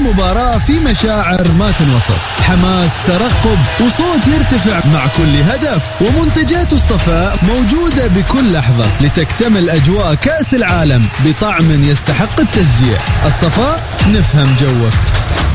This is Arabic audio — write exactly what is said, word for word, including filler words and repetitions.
المباراة في مشاعر ما تنوصف، حماس، ترقب وصوت يرتفع مع كل هدف، ومنتجات الصفاء موجودة بكل لحظة لتكتمل أجواء كأس العالم بطعم يستحق التشجيع. الصفاء، نفهم جوك.